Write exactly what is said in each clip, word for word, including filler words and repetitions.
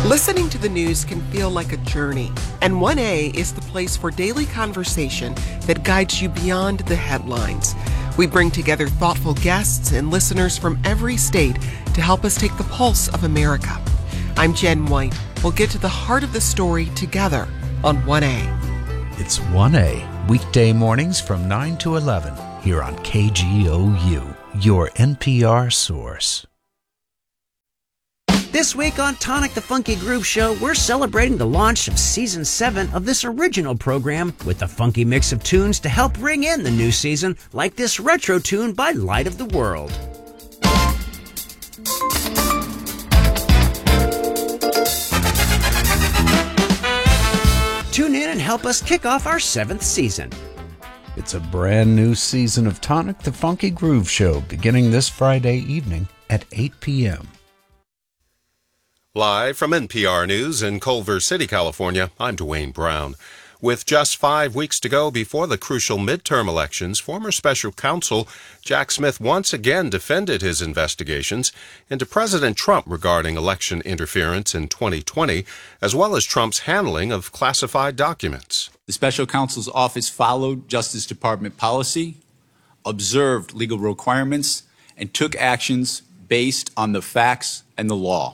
Listening to the news can feel like a journey, and one A is the place for daily conversation that guides you beyond the headlines. We bring together thoughtful guests and listeners from every state to help us take the pulse of America. I'm Jen White. We'll get to the heart of the story together on one A. It's one A, weekday mornings from nine to eleven, here on K G O U, your N P R source. This week on Tonic the Funky Groove Show, we're celebrating the launch of Season seven of this original program with a funky mix of tunes to help ring in the new season, like this retro tune by Light of the World. Tune in and help us kick off our seventh season. It's a brand new season of Tonic the Funky Groove Show beginning this Friday evening at eight p.m. Live from N P R News in Culver City, California, I'm Dwayne Brown. With just five weeks to go before the crucial midterm elections, former special counsel Jack Smith once again defended his investigations into President Trump regarding election interference in twenty twenty, as well as Trump's handling of classified documents. The special counsel's office followed Justice Department policy, observed legal requirements, and took actions based on the facts and the law.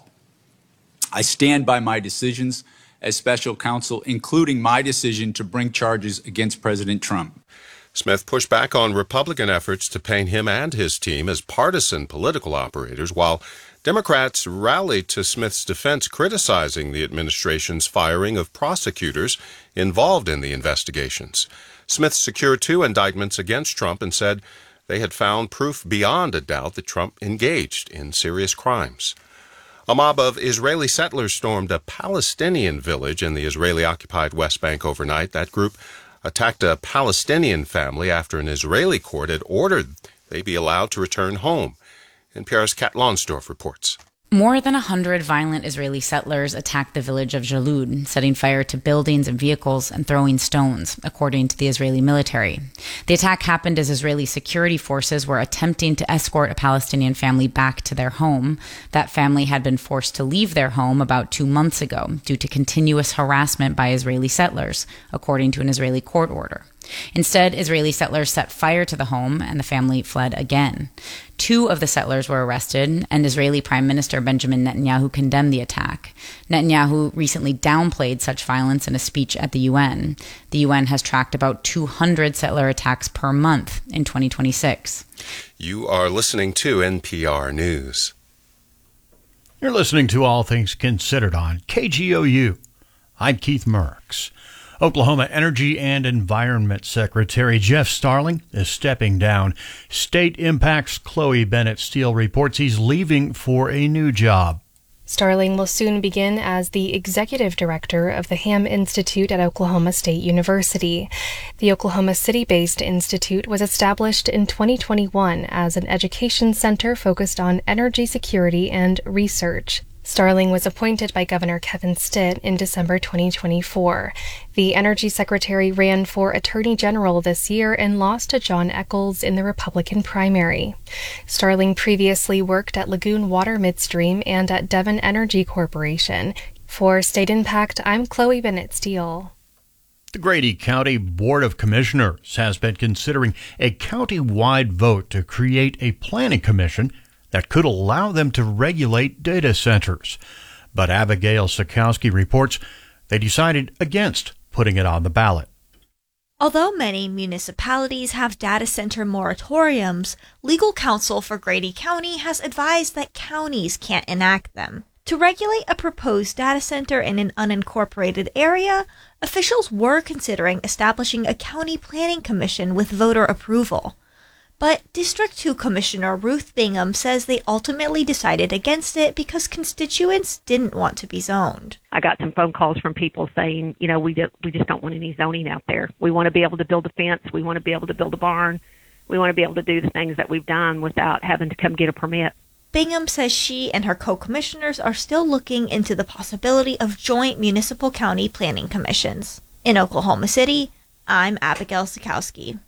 I stand by my decisions as special counsel, including my decision to bring charges against President Trump. Smith pushed back on Republican efforts to paint him and his team as partisan political operators, while Democrats rallied to Smith's defense, criticizing the administration's firing of prosecutors involved in the investigations. Smith secured two indictments against Trump and said they had found proof beyond a doubt that Trump engaged in serious crimes. A mob of Israeli settlers stormed a Palestinian village in the Israeli-occupied West Bank overnight. That group attacked a Palestinian family after an Israeli court had ordered they be allowed to return home. N P R's Kat Lonsdorf reports. More than a hundred violent Israeli settlers attacked the village of Jalud, setting fire to buildings and vehicles and throwing stones, according to the Israeli military. The attack happened as Israeli security forces were attempting to escort a Palestinian family back to their home. That family had been forced to leave their home about two months ago due to continuous harassment by Israeli settlers, according to an Israeli court order. Instead, Israeli settlers set fire to the home and the family fled again. Two of the settlers were arrested, and Israeli Prime Minister Benjamin Netanyahu condemned the attack. Netanyahu recently downplayed such violence in a speech at the U N. The U N has tracked about two hundred settler attacks per month in twenty twenty-six. You are listening to N P R News. You're listening to All Things Considered on K G O U. I'm Keith Merckx. Oklahoma Energy and Environment Secretary Jeff Starling is stepping down. State Impact's Chloe Bennett Steele reports he's leaving for a new job. Starling will soon begin as the executive director of the Ham Institute at Oklahoma State University. The Oklahoma City-based institute was established in twenty twenty-one as an education center focused on energy security and research. Starling was appointed by Governor Kevin Stitt in December twenty twenty-four. The Energy Secretary ran for Attorney General this year and lost to John Eccles in the Republican primary. Starling previously worked at Lagoon Water Midstream and at Devon Energy Corporation. For State Impact, I'm Chloe Bennett Steele. The Grady County Board of Commissioners has been considering a county-wide vote to create a planning commission that could allow them to regulate data centers. But Abigail Sikowski reports they decided against putting it on the ballot. Although many municipalities have data center moratoriums, legal counsel for Grady County has advised that counties can't enact them. To regulate a proposed data center in an unincorporated area, officials were considering establishing a county planning commission with voter approval. But District two Commissioner Ruth Bingham says they ultimately decided against it because constituents didn't want to be zoned. I got some phone calls from people saying, you know, we do, we just don't want any zoning out there. We want to be able to build a fence. We want to be able to build a barn. We want to be able to do the things that we've done without having to come get a permit. Bingham says she and her co-commissioners are still looking into the possibility of joint municipal county planning commissions. In Oklahoma City, I'm Abigail Sikowski.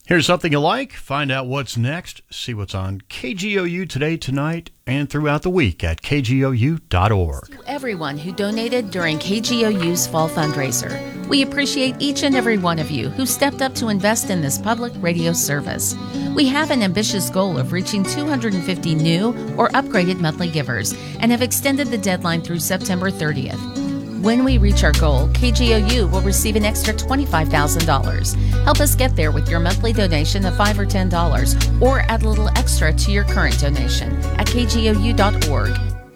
Here's something you like. Find out what's next. See what's on K G O U today, tonight, and throughout the week at k g o u dot org. To everyone who donated during K G O U's fall fundraiser, we appreciate each and every one of you who stepped up to invest in this public radio service. We have an ambitious goal of reaching two hundred fifty new or upgraded monthly givers and have extended the deadline through September thirtieth. When we reach our goal, K G O U will receive an extra twenty-five thousand dollars. Help us get there with your monthly donation of five dollars or ten dollars, or add a little extra to your current donation at k g o u dot org.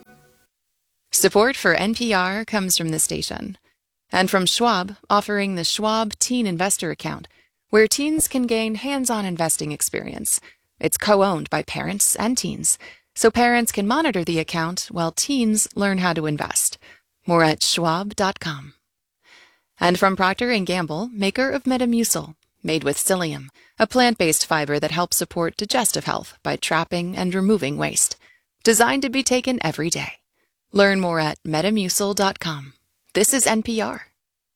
Support for N P R comes from the station and from Schwab, offering the Schwab Teen Investor Account, where teens can gain hands-on investing experience. It's co-owned by parents and teens, so parents can monitor the account while teens learn how to invest. More at schwab dot com. And from Procter and Gamble, maker of Metamucil, made with psyllium, a plant-based fiber that helps support digestive health by trapping and removing waste. Designed to be taken every day. Learn more at metamucil dot com. This is N P R.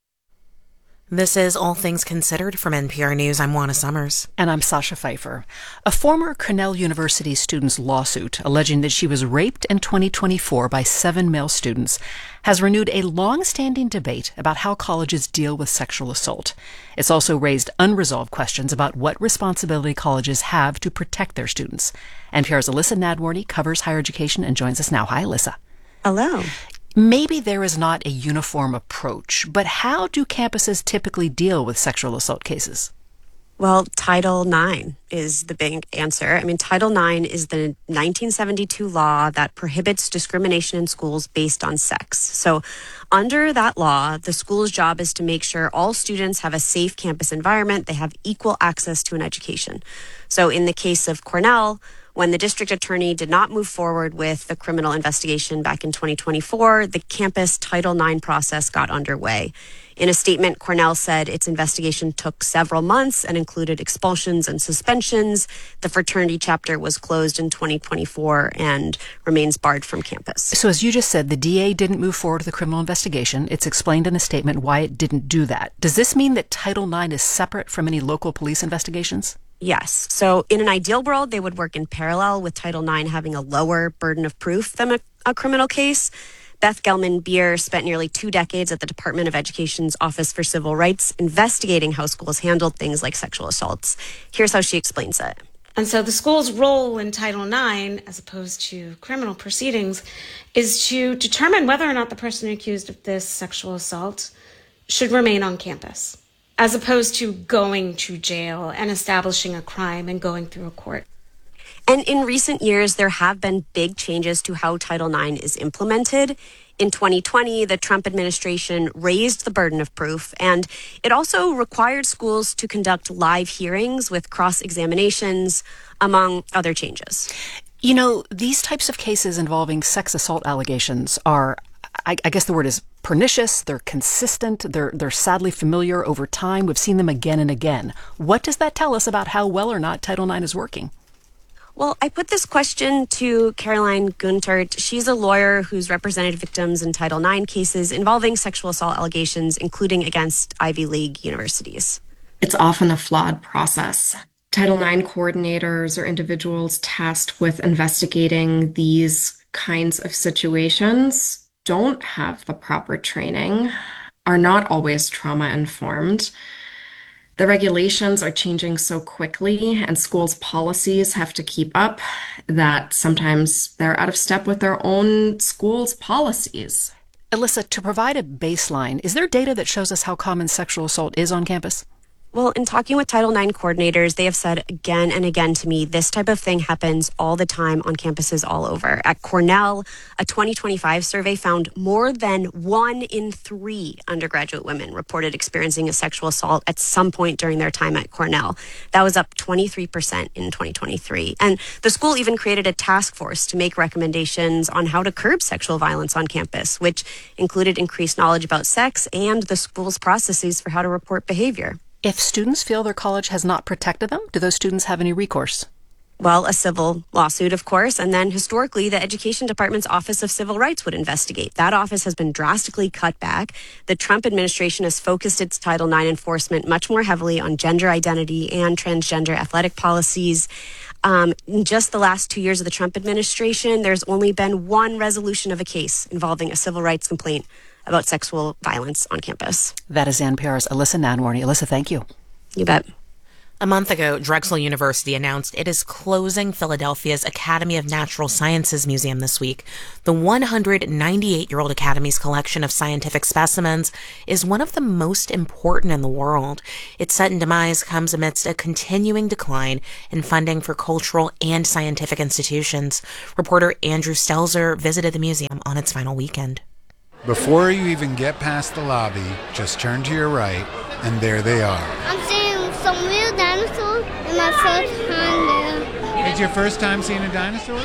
This is All Things Considered from N P R News. I'm Juana Summers. And I'm Sasha Pfeiffer. A former Cornell University student's lawsuit alleging that she was raped in twenty twenty-four by seven male students has renewed a long-standing debate about how colleges deal with sexual assault. It's also raised unresolved questions about what responsibility colleges have to protect their students. N P R's Alyssa Nadworny covers higher education and joins us now. Hi, Alyssa. Hello. Maybe there is not a uniform approach, but how do campuses typically deal with sexual assault cases? Well, Title nine is the big answer. I mean, Title nine is the nineteen seventy-two law that prohibits discrimination in schools based on sex. So under that law, the school's job is to make sure all students have a safe campus environment, they have equal access to an education. So in the case of Cornell, when the district attorney did not move forward with the criminal investigation back in twenty twenty-four, the campus Title nine process got underway. In a statement, Cornell said its investigation took several months and included expulsions and suspensions. The fraternity chapter was closed in twenty twenty-four and remains barred from campus. So as you just said, the D A didn't move forward with the criminal investigation. It's explained in a statement why it didn't do that. Does this mean that Title nine is separate from any local police investigations? Yes. So in an ideal world, they would work in parallel, with Title nine having a lower burden of proof than a, a criminal case. Beth Gelman-Beer spent nearly two decades at the Department of Education's Office for Civil Rights investigating how schools handled things like sexual assaults. Here's how she explains it. And so the school's role in Title nine, as opposed to criminal proceedings, is to determine whether or not the person accused of this sexual assault should remain on campus, as opposed to going to jail and establishing a crime and going through a court. And in recent years, there have been big changes to how Title nine is implemented. In twenty twenty, the Trump administration raised the burden of proof, and it also required schools to conduct live hearings with cross-examinations, among other changes. You know, these types of cases involving sex assault allegations are, I, I guess the word is pernicious, they're consistent, they're they're sadly familiar over time. We've seen them again and again. What does that tell us about how well or not Title nine is working? Well, I put this question to Caroline Guntert. She's a lawyer who's represented victims in Title nine cases involving sexual assault allegations, including against Ivy League universities. It's often a flawed process. Title nine coordinators or individuals tasked with investigating these kinds of situations don't have the proper training, are not always trauma-informed. The regulations are changing so quickly, and schools' policies have to keep up, that sometimes they're out of step with their own school's policies. Alyssa, to provide a baseline, is there data that shows us how common sexual assault is on campus? Well, in talking with Title nine coordinators, they have said again and again to me, this type of thing happens all the time on campuses all over. At Cornell, a twenty twenty-five survey found more than one in three undergraduate women reported experiencing a sexual assault at some point during their time at Cornell. That was up twenty-three percent in twenty twenty-three. And the school even created a task force to make recommendations on how to curb sexual violence on campus, which included increased knowledge about sex and the school's processes for how to report behavior. If students feel their college has not protected them, do those students have any recourse? Well, a civil lawsuit, of course, and then historically, the Education Department's Office of Civil Rights would investigate. That office has been drastically cut back. The Trump administration has focused its Title nine enforcement much more heavily on gender identity and transgender athletic policies. Um, in just the last two years of the Trump administration, there's only been one resolution of a case involving a civil rights complaint about sexual violence on campus. That is N P R's Alyssa Nanwarney. Alyssa, thank you. You bet. A month ago, Drexel University announced it is closing Philadelphia's Academy of Natural Sciences Museum this week. The one hundred ninety-eight-year-old Academy's collection of scientific specimens is one of the most important in the world. Its sudden demise comes amidst a continuing decline in funding for cultural and scientific institutions. Reporter Andrew Stelzer visited the museum on its final weekend. Before you even get past the lobby, just turn to your right, and there they are. I'm seeing some real dinosaurs in my first time there. It's your first time seeing a dinosaur?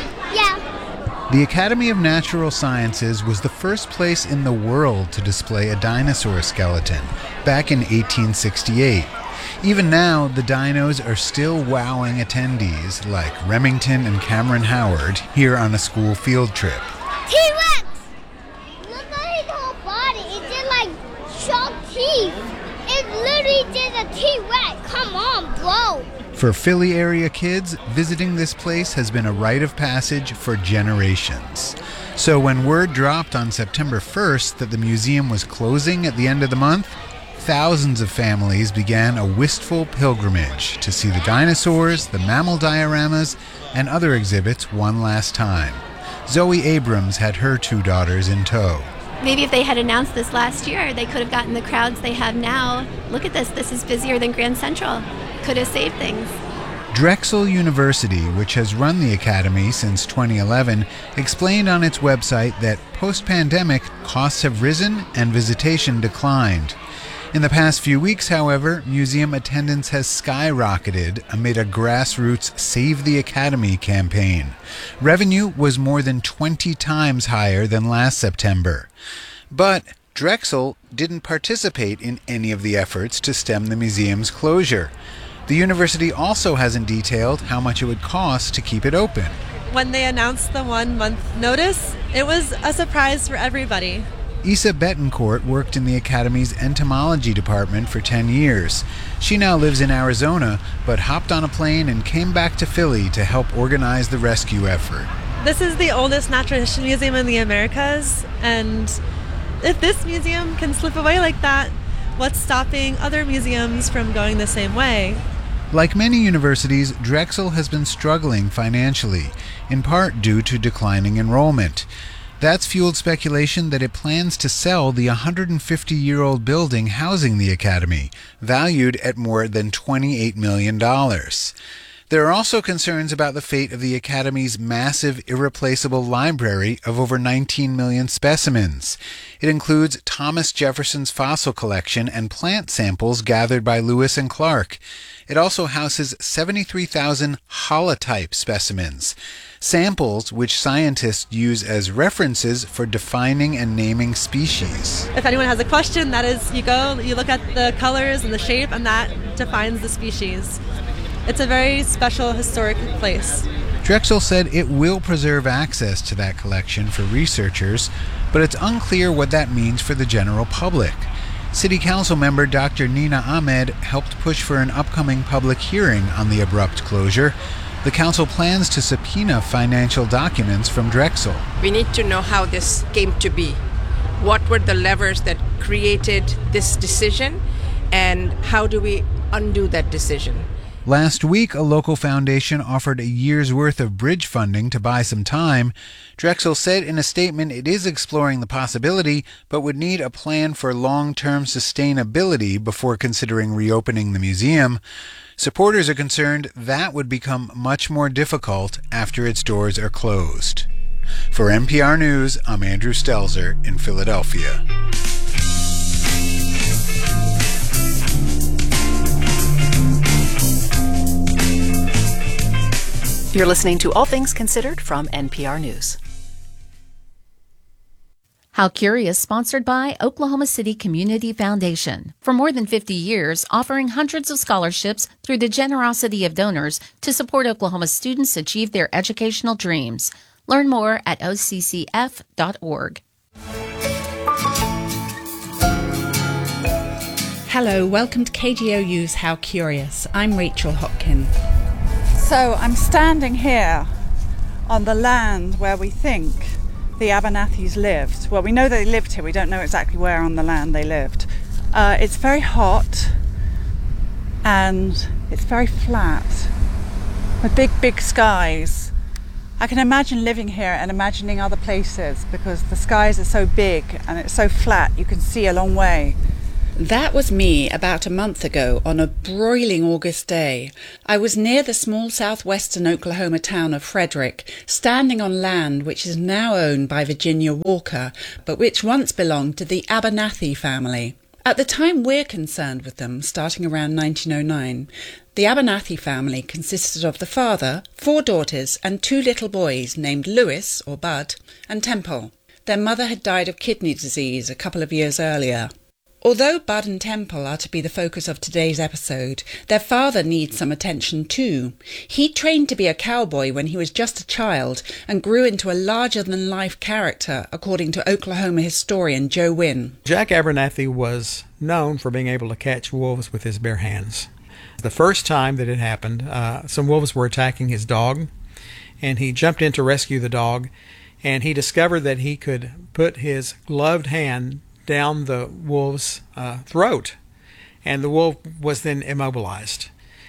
Yeah. The Academy of Natural Sciences was the first place in the world to display a dinosaur skeleton, back in eighteen sixty-eight. Even now, the dinos are still wowing attendees like Remington and Cameron Howard here on a school field trip. T-Rex! Look at his whole body. It did like sharp teeth. It literally did a T-Rex. Come on, bro. For Philly area kids, visiting this place has been a rite of passage for generations. So when word dropped on September first that the museum was closing at the end of the month, thousands of families began a wistful pilgrimage to see the dinosaurs, the mammal dioramas, and other exhibits one last time. Zoe Abrams had her two daughters in tow. Maybe if they had announced this last year, they could have gotten the crowds they have now. Look at this. This is busier than Grand Central. Could have saved things. Drexel University, which has run the Academy since twenty eleven, explained on its website that post-pandemic, costs have risen and visitation declined. In the past few weeks, however, museum attendance has skyrocketed amid a grassroots Save the Academy campaign. Revenue was more than twenty times higher than last September. But Drexel didn't participate in any of the efforts to stem the museum's closure. The university also hasn't detailed how much it would cost to keep it open. When they announced the one-month notice, it was a surprise for everybody. Issa Betancourt worked in the Academy's entomology department for ten years. She now lives in Arizona, but hopped on a plane and came back to Philly to help organize the rescue effort. This is the oldest natural history museum in the Americas, and if this museum can slip away like that, what's stopping other museums from going the same way? Like many universities, Drexel has been struggling financially, in part due to declining enrollment. That's fueled speculation that it plans to sell the one hundred fifty-year-old building housing the Academy, valued at more than twenty-eight million dollars. There are also concerns about the fate of the Academy's massive, irreplaceable library of over nineteen million specimens. It includes Thomas Jefferson's fossil collection and plant samples gathered by Lewis and Clark. It also houses seventy-three thousand holotype specimens, samples which scientists use as references for defining and naming species. If anyone has a question, that is, you go, you look at the colors and the shape, and that defines the species. It's a very special historic place. Drexel said it will preserve access to that collection for researchers, but it's unclear what that means for the general public. City Council member Doctor Nina Ahmed helped push for an upcoming public hearing on the abrupt closure. The council plans to subpoena financial documents from Drexel. We need to know how this came to be. What were the levers that created this decision, and how do we undo that decision? Last week, a local foundation offered a year's worth of bridge funding to buy some time. Drexel said in a statement it is exploring the possibility, but would need a plan for long-term sustainability before considering reopening the museum. Supporters are concerned that would become much more difficult after its doors are closed. For N P R News, I'm Andrew Stelzer in Philadelphia. You're listening to All Things Considered from N P R News. How How Curious, sponsored by Oklahoma City Community Foundation. For more than fifty years, offering hundreds of scholarships through the generosity of donors to support Oklahoma students achieve their educational dreams. Learn more at O C C F dot org. Hello, welcome to K G O U's How Curious. I'm Rachel Hopkin. So I'm standing here on the land where we think the Abernathys lived. Well, we know they lived here. We don't know exactly where on the land they lived. Uh, it's very hot and it's very flat with big, big skies. I can imagine living here and imagining other places because the skies are so big and it's so flat you can see a long way. That was me about a month ago on a broiling August day. I was near the small southwestern Oklahoma town of Frederick, standing on land which is now owned by Virginia Walker, but which once belonged to the Abernathy family. At the time we're concerned with them, starting around nineteen oh nine, the Abernathy family consisted of the father, four daughters, and two little boys named Lewis, or Bud, and Temple. Their mother had died of kidney disease a couple of years earlier. Although Bud and Temple are to be the focus of today's episode, their father needs some attention too. He trained to be a cowboy when he was just a child and grew into a larger-than-life character, according to Oklahoma historian Joe Wynn. Jack Abernathy was known for being able to catch wolves with his bare hands. The first time that it happened, uh, some wolves were attacking his dog, and he jumped in to rescue the dog, and he discovered that he could put his gloved hand down the wolf's uh, throat, and the wolf was then immobilized.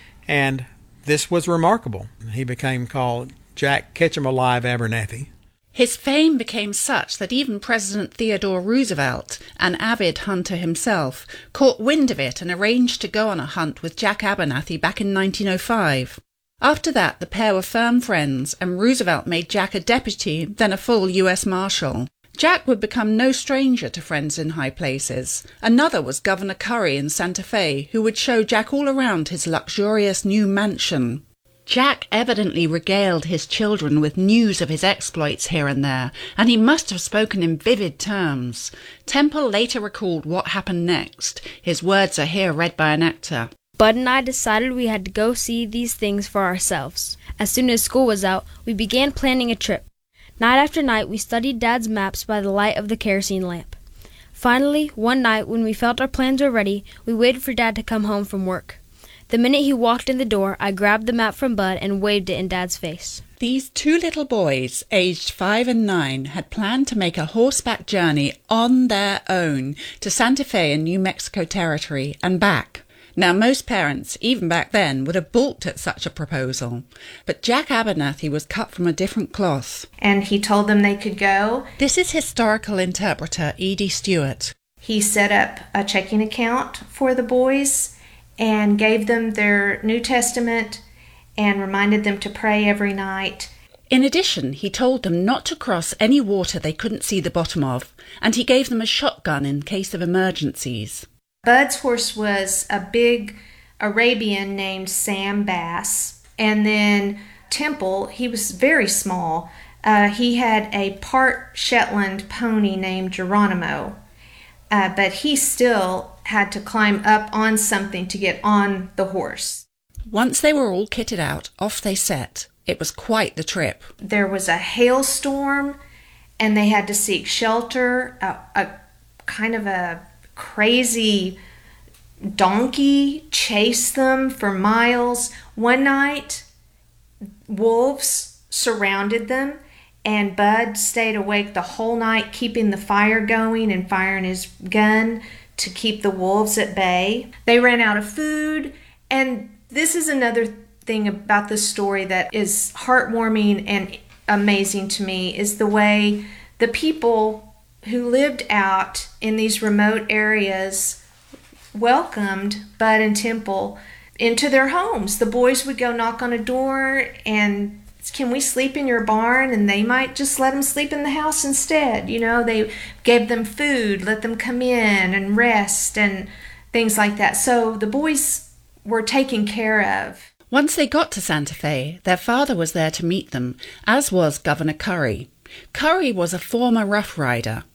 And this was remarkable. He became called Jack Ketchum-Alive Abernathy. His fame became such that even President Theodore Roosevelt, an avid hunter himself, caught wind of it and arranged to go on a hunt with Jack Abernathy back in nineteen oh five. After that, the pair were firm friends, and Roosevelt made Jack a deputy, then a full U S Marshal. Jack would become no stranger to friends in high places. Another was Governor Curry in Santa Fe, who would show Jack all around his luxurious new mansion. Jack evidently regaled his children with news of his exploits here and there, and he must have spoken in vivid terms. Temple later recalled what happened next. His words are here read by an actor. Bud and I decided we had to go see these things for ourselves. As soon as school was out, we began planning a trip. Night after night, we studied Dad's maps by the light of the kerosene lamp. Finally, one night, when we felt our plans were ready, we waited for Dad to come home from work. The minute he walked in the door, I grabbed the map from Bud and waved it in Dad's face. These two little boys, aged five and nine, had planned to make a horseback journey on their own to Santa Fe in New Mexico Territory and back. Now, most parents, even back then, would have balked at such a proposal. But Jack Abernathy was cut from a different cloth. And he told them they could go. This is historical interpreter Edie Stewart. He set up a checking account for the boys and gave them their New Testament and reminded them to pray every night. In addition, he told them not to cross any water they couldn't see the bottom of, and he gave them a shotgun in case of emergencies. Bud's horse was a big Arabian named Sam Bass. And then Temple, he was very small. Uh, he had a part Shetland pony named Geronimo. Uh, but he still had to climb up on something to get on the horse. Once they were all kitted out, off they set. It was quite the trip. There was a hailstorm, and they had to seek shelter. A, a kind of a crazy donkey chased them for miles. One night, wolves surrounded them, and Bud stayed awake the whole night, keeping the fire going and firing his gun to keep the wolves at bay. They ran out of food, and this is another thing about this story that is heartwarming and amazing to me, is the way the people who lived out in these remote areas welcomed Bud and Temple into their homes. The boys would go knock on a door and, can we sleep in your barn? And they might just let them sleep in the house instead. You know, they gave them food, let them come in and rest and things like that. So the boys were taken care of. Once they got to Santa Fe, their father was there to meet them, as was Governor Curry. Curry was a former Rough Rider.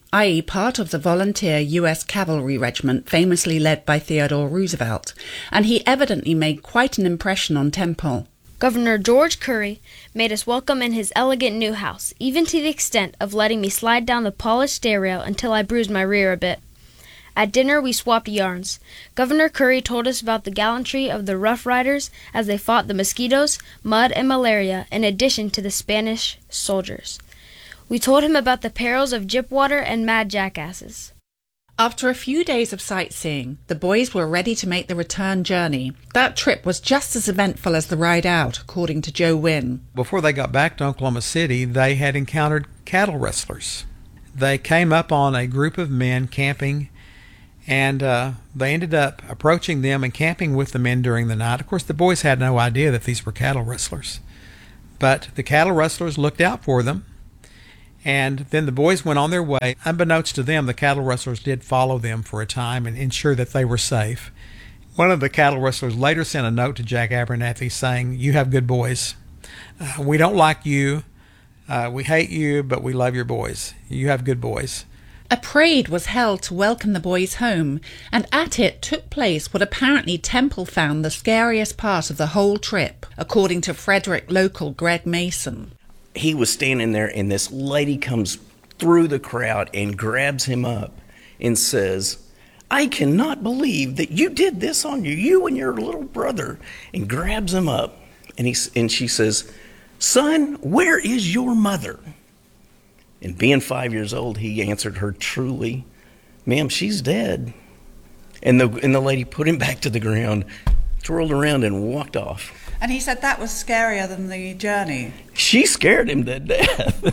that is part of the volunteer U S cavalry regiment famously led by Theodore Roosevelt, and he evidently made quite an impression on Temple. Governor George Curry made us welcome in his elegant new house, even to the extent of letting me slide down the polished stair rail until I bruised my rear a bit. At dinner we swapped yarns. Governor Curry told us about the gallantry of the Rough Riders as they fought the mosquitoes, mud, and malaria, in addition to the Spanish soldiers. We told him about the perils of gypwater and mad jackasses. After a few days of sightseeing, the boys were ready to make the return journey. That trip was just as eventful as the ride out, according to Joe Wynn. Before they got back to Oklahoma City, they had encountered cattle rustlers. They came up on a group of men camping, and uh, they ended up approaching them and camping with the men during the night. Of course, the boys had no idea that these were cattle rustlers. But the cattle rustlers looked out for them, and then the boys went on their way. Unbeknownst to them, the cattle rustlers did follow them for a time and ensure that they were safe. One of the cattle rustlers later sent a note to Jack Abernathy saying, "You have good boys. Uh, we don't like you. Uh, we hate you, but we love your boys. You have good boys." A parade was held to welcome the boys home, and at it took place what apparently Temple found the scariest part of the whole trip, according to Frederick local Greg Mason. He was standing there, and this lady comes through the crowd and grabs him up and says, "I cannot believe that you did this on you, you and your little brother," and grabs him up. And, he, and she says, "Son, where is your mother?" And being five years old, he answered her truly, "Ma'am, she's dead." And the, and the lady put him back to the ground, twirled around, and walked off. And he said that was scarier than the journey. She scared him to death.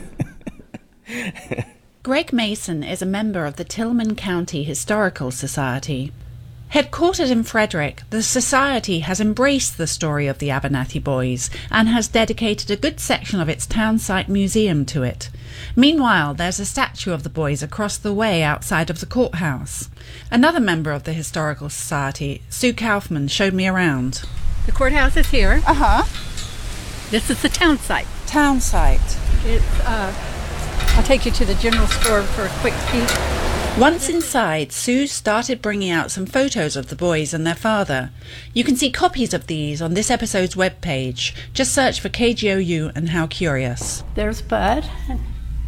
Greg Mason is a member of the Tillman County Historical Society. Headquartered in Frederick, the Society has embraced the story of the Abernathy boys and has dedicated a good section of its townsite museum to it. Meanwhile, there's a statue of the boys across the way outside of the courthouse. Another member of the Historical Society, Sue Kaufman, showed me around. The courthouse is here. Uh-huh. This is the town site. Town site. It's, uh, I'll take you to the general store for a quick peek. Once inside, Sue started bringing out some photos of the boys and their father. You can see copies of these on this episode's webpage. Just search for K G O U and How Curious. There's Bud. And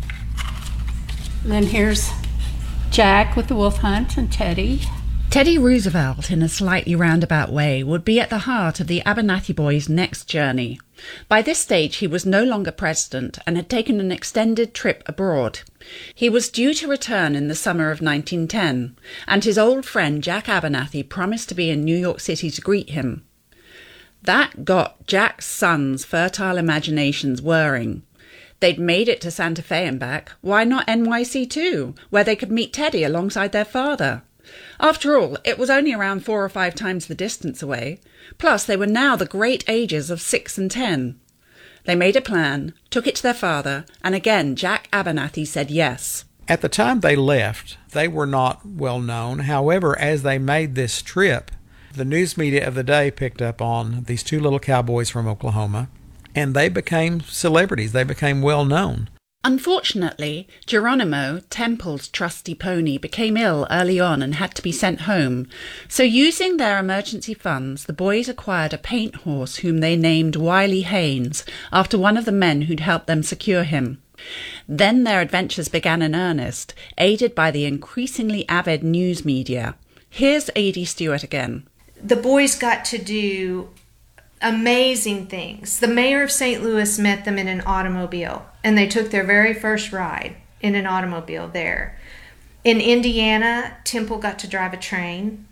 then here's Jack with the wolf hunt and Teddy. Teddy Roosevelt, in a slightly roundabout way, would be at the heart of the Abernathy boys' next journey. By this stage, he was no longer president and had taken an extended trip abroad. He was due to return in the summer of nineteen ten, and his old friend Jack Abernathy promised to be in New York City to greet him. That got Jack's sons' fertile imaginations whirring. They'd made it to Santa Fe and back. Why not N Y C too, where they could meet Teddy alongside their father? After all, it was only around four or five times the distance away. Plus, they were now the great ages of six and ten. They made a plan, took it to their father, and again Jack Abernathy said yes. At the time they left, they were not well known. However, as they made this trip, the news media of the day picked up on these two little cowboys from Oklahoma, and they became celebrities. They became well known. Unfortunately, Geronimo, Temple's trusty pony, became ill early on and had to be sent home. So using their emergency funds, the boys acquired a paint horse whom they named Wiley Haynes, after one of the men who'd helped them secure him. Then their adventures began in earnest, aided by the increasingly avid news media. Here's A D Stewart again. The boys got to do amazing things. The mayor of Saint Louis met them in an automobile, and they took their very first ride in an automobile there. In Indiana, Temple got to drive a train.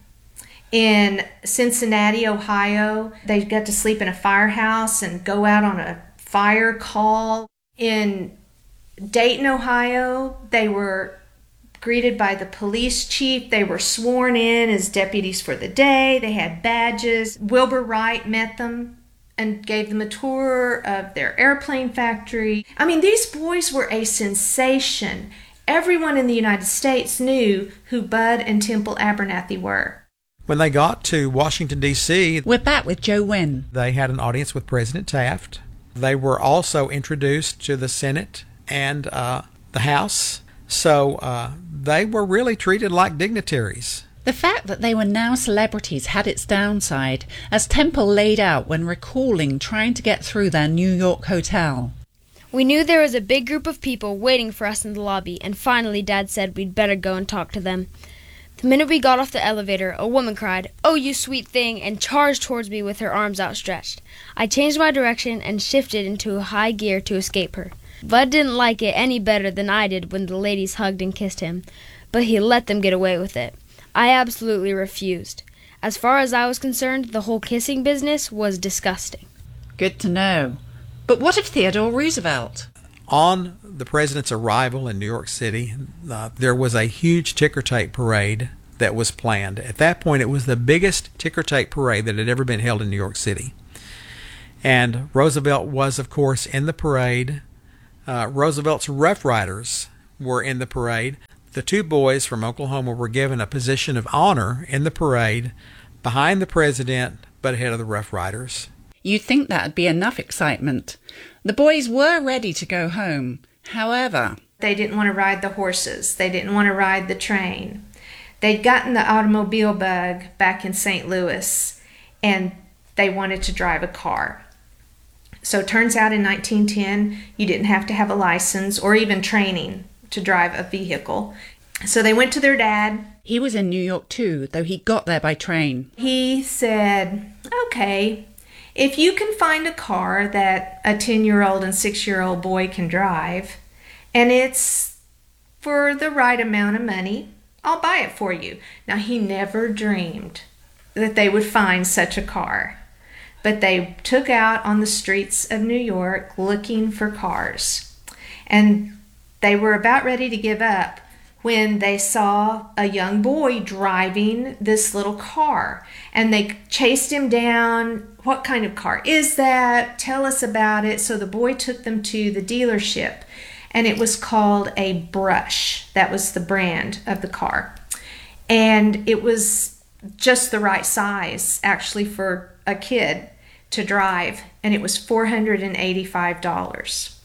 In Cincinnati, Ohio, they got to sleep in a firehouse and go out on a fire call. In Dayton, Ohio, they were greeted by the police chief. They were sworn in as deputies for the day. They had badges. Wilbur Wright met them and gave them a tour of their airplane factory. I mean, these boys were a sensation. Everyone in the United States knew who Bud and Temple Abernathy were. When they got to Washington, D C, we're back with Joe Wynn. They had an audience with President Taft. They were also introduced to the Senate and uh, the House. So uh, they were really treated like dignitaries. The fact that they were now celebrities had its downside, as Temple laid out when recalling trying to get through their New York hotel. We knew there was a big group of people waiting for us in the lobby, and finally Dad said we'd better go and talk to them. The minute we got off the elevator, a woman cried, "Oh, you sweet thing," and charged towards me with her arms outstretched. I changed my direction and shifted into high gear to escape her. Bud didn't like it any better than I did when the ladies hugged and kissed him, but he let them get away with it. I absolutely refused. As far as I was concerned, the whole kissing business was disgusting. Good to know. But what of Theodore Roosevelt? On the president's arrival in New York City, uh, there was a huge ticker tape parade that was planned. At that point, it was the biggest ticker tape parade that had ever been held in New York City. And Roosevelt was, of course, in the parade. Uh, Roosevelt's Rough Riders were in the parade. The two boys from Oklahoma were given a position of honor in the parade behind the president, but ahead of the Rough Riders. You'd think that'd be enough excitement. The boys were ready to go home. However, they didn't want to ride the horses. They didn't want to ride the train. They'd gotten the automobile bug back in Saint Louis, and they wanted to drive a car. So it turns out in nineteen ten, you didn't have to have a license or even training to drive a vehicle. So they went to their dad. He was in New York too, though he got there by train. He said, "Okay, if you can find a car that a ten-year-old and six-year-old boy can drive, and it's for the right amount of money, I'll buy it for you." Now, he never dreamed that they would find such a car. But they took out on the streets of New York looking for cars. And they were about ready to give up when they saw a young boy driving this little car. And they chased him down. "What kind of car is that? Tell us about it." So the boy took them to the dealership, and it was called a Brush. That was the brand of the car. And it was just the right size, actually, for a kid to drive, and it was four hundred eighty-five dollars.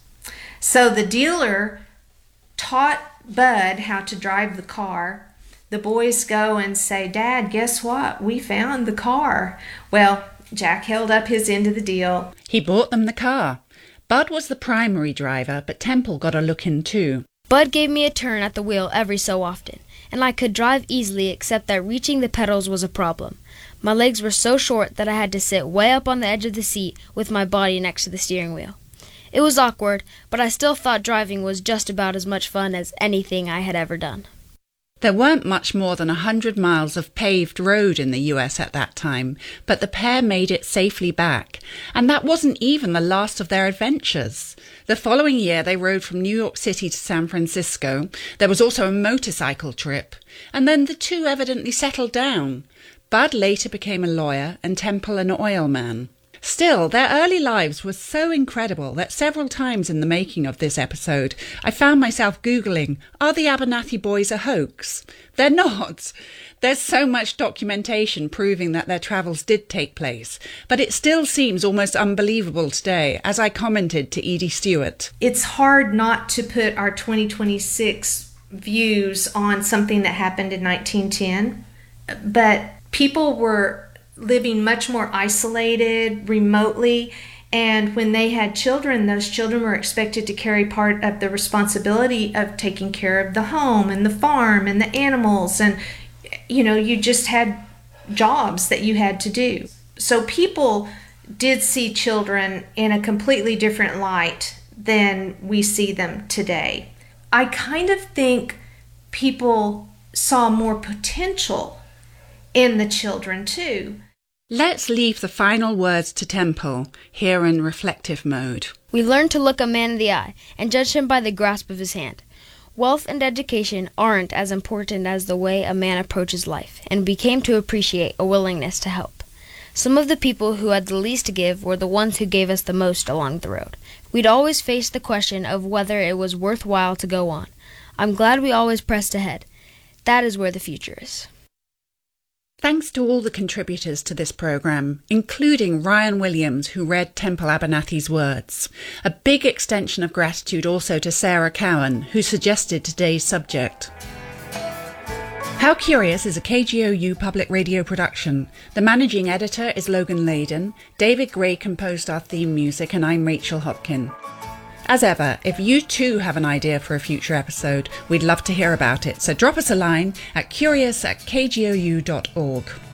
So the dealer taught Bud how to drive the car. The boys go and say, "Dad, guess what? We found the car." Well, Jack held up his end of the deal. He bought them the car. Bud was the primary driver, but Temple got a look in too. Bud gave me a turn at the wheel every so often, and I could drive easily except that reaching the pedals was a problem. My legs were so short that I had to sit way up on the edge of the seat with my body next to the steering wheel. It was awkward, but I still thought driving was just about as much fun as anything I had ever done. There weren't much more than a hundred miles of paved road in the U S at that time, but the pair made it safely back, and that wasn't even the last of their adventures. The following year they rode from New York City to San Francisco. There was also a motorcycle trip, and then the two evidently settled down. Bud later became a lawyer and Temple an oil man. Still, their early lives were so incredible that several times in the making of this episode, I found myself Googling, are the Abernathy boys a hoax? They're not. There's so much documentation proving that their travels did take place, but it still seems almost unbelievable today, as I commented to Edie Stewart. It's hard not to put our twenty twenty-six views on something that happened in nineteen ten, but people were living much more isolated, remotely, and when they had children, those children were expected to carry part of the responsibility of taking care of the home and the farm and the animals, and you know, you just had jobs that you had to do. So people did see children in a completely different light than we see them today. I kind of think people saw more potential in the children too. Let's leave the final words to Temple, here in reflective mode. We learned to look a man in the eye and judge him by the grasp of his hand. Wealth and education aren't as important as the way a man approaches life, and we came to appreciate a willingness to help. Some of the people who had the least to give were the ones who gave us the most along the road. We'd always face the question of whether it was worthwhile to go on. I'm glad we always pressed ahead. That is where the future is. Thanks to all the contributors to this programme, including Ryan Williams, who read Temple Abernathy's words. A big extension of gratitude also to Sarah Cowan, who suggested today's subject. How Curious is a K G O U public radio production. The managing editor is Logan Layden, David Gray composed our theme music, and I'm Rachel Hopkin. As ever, if you too have an idea for a future episode, we'd love to hear about it, so drop us a line at curious at k g o u dot org.